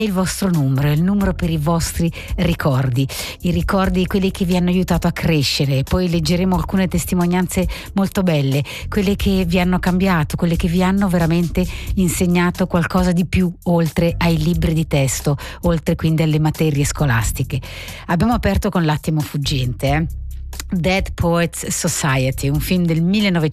il vostro numero, è il numero per i vostri ricordi, i ricordi, quelli che vi hanno aiutato a crescere. Poi leggeremo alcune testimonianze molto belle, quelle che vi hanno cambiato, quelle che vi hanno veramente insegnato qualcosa di più oltre ai libri di testo, oltre quindi alle materie scolastiche. Abbiamo aperto con L'attimo fuggente, Dead Poets Society, un film del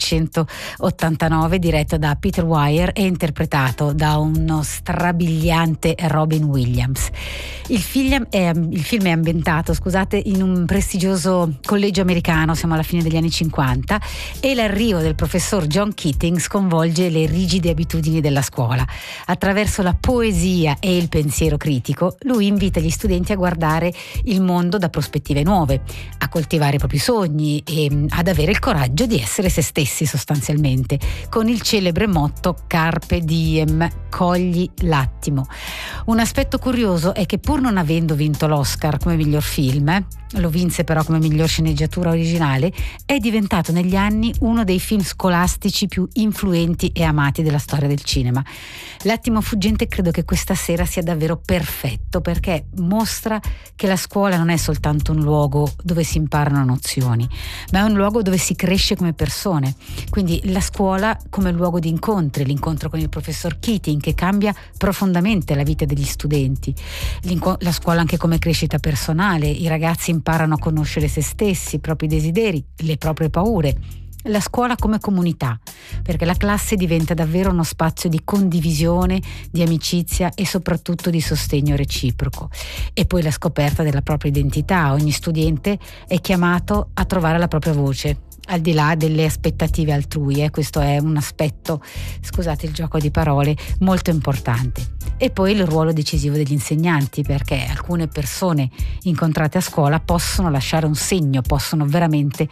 1989 diretto da Peter Weir e interpretato da uno strabiliante Robin Williams. Il film è ambientato, in un prestigioso collegio americano, siamo alla fine degli anni 50, e l'arrivo del professor John Keating sconvolge le rigide abitudini della scuola. Attraverso la poesia e il pensiero critico, lui invita gli studenti a guardare il mondo da prospettive nuove, a coltivare i propri sogni e ad avere il coraggio di essere se stessi, sostanzialmente, con il celebre motto Carpe diem, cogli l'attimo. Un aspetto curioso è che, pur non avendo vinto l'Oscar come miglior film, lo vinse però come miglior sceneggiatura originale, è diventato negli anni uno dei film scolastici più influenti e amati della storia del cinema. L'attimo fuggente credo che questa sera sia davvero perfetto, perché mostra che la scuola non è soltanto un luogo dove si imparano nozioni, ma è un luogo dove si cresce come persone. Quindi la scuola come luogo di incontri, l'incontro con il professor Keating che cambia profondamente la vita degli studenti, la scuola anche come crescita personale, i ragazzi imparano a conoscere se stessi, i propri desideri, le proprie paure. La scuola come comunità, perché la classe diventa davvero uno spazio di condivisione, di amicizia e soprattutto di sostegno reciproco. E poi la scoperta della propria identità. Ogni studente è chiamato a trovare la propria voce, al di là delle aspettative altrui. Questo è un aspetto, scusate il gioco di parole, molto importante. E poi il ruolo decisivo degli insegnanti, perché alcune persone incontrate a scuola possono lasciare un segno, possono veramente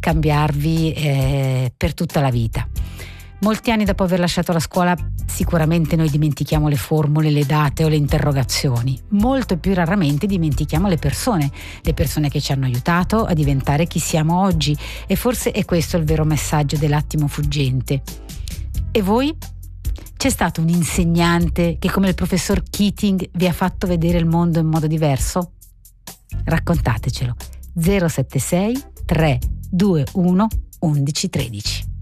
cambiarvi per tutta la vita. Molti anni dopo aver lasciato la scuola sicuramente noi dimentichiamo le formule, le date o le interrogazioni. Molto più raramente dimentichiamo le persone che ci hanno aiutato a diventare chi siamo oggi, e forse è questo il vero messaggio dell'attimo fuggente. E voi? C'è stato un insegnante che, come il professor Keating, vi ha fatto vedere il mondo in modo diverso? Raccontatecelo. 076 321 1113.